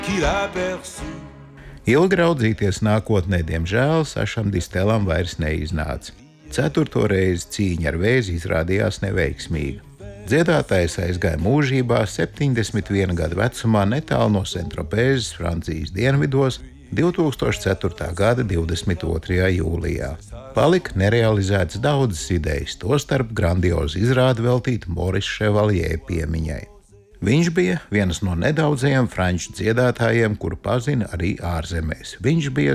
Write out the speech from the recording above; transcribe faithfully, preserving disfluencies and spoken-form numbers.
qu'il aperçut. Ilgi raudzīties nākotnē, diemžēl, Sašam Distelam vairs neiznāca. Ceturto reizi cīņa ar vēzi izrādījās neveiksmīga. Dziedātājs aizgāja mūžībā septiņdesmit viena gada vecumā netālu no Sentropēzes, Francijas dienvidos, divtūkstoš ceturtā gada divdesmit otrajā jūlijā. Palika nerealizētas daudzas idejas, tostarp grandiozu izrādi veltīta Morisa Ševaljē piemiņai. Viņš bija viens no nedaudzajiem franču dziedātājiem, kuru pazina arī ārzemēs. Viņš bija